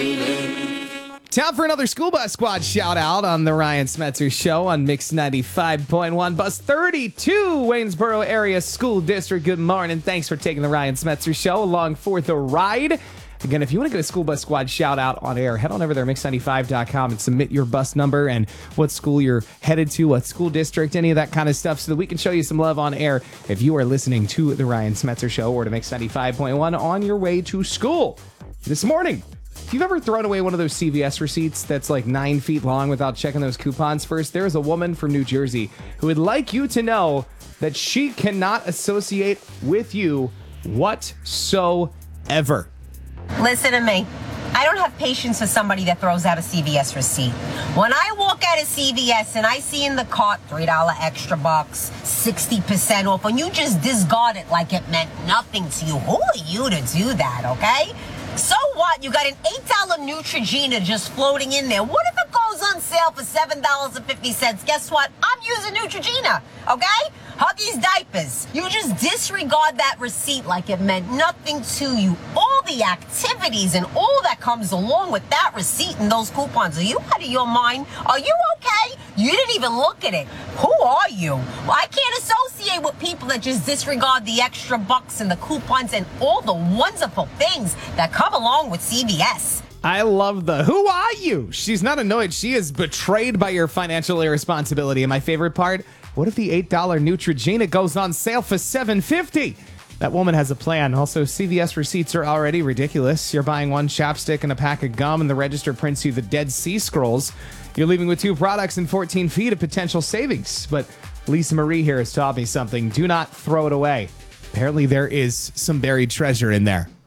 Time for another School Bus Squad shout out on the Ryan Smetzer Show on Mix 95.1. Bus 32, Waynesboro Area School District. Good morning. Thanks for taking the Ryan Smetzer Show along for the ride. Again, if you want to get a School Bus Squad shout out on air, head on over there, mix95.com, and submit your bus number and what school you're headed to, what school district, any of that kind of stuff, so that we can show you some love on air if you are listening to the Ryan Smetzer Show or to Mix 95.1 on your way to school. This morning, if you've ever thrown away one of those CVS receipts that's like 9 feet long without checking those coupons first, there's a woman from New Jersey who would like you to know that she cannot associate with you whatsoever. Listen to me. I don't have patience for somebody that throws out a CVS receipt. When I walk out of CVS and I see in the cart $3 extra bucks, 60% off, and you just discard it like it meant nothing to you, who are you to do that, okay? So what? You got an $8 Neutrogena just floating in there. What if it goes on sale for $7.50? Guess what? I'm using Neutrogena, okay? Huggies diapers. You just disregard that receipt like it meant nothing to you. All the activities and all that comes along with that receipt and those coupons. Are you out of your mind? Are you okay? You didn't even look at it. Who are you? Well, I can't associate with people that just disregard the extra bucks and the coupons and all the wonderful things that come along with CVS. I love the who are you? She's not annoyed. She is betrayed by your financial irresponsibility. And my favorite part, what if the $8 Neutrogena goes on sale for $7.50? That woman has a plan. Also, CVS receipts are already ridiculous. You're buying one chapstick and a pack of gum, and the register prints you the Dead Sea Scrolls. You're leaving with 2 products and 14 feet of potential savings. But Lisa Marie here has taught me something. Do not throw it away. Apparently, there is some buried treasure in there.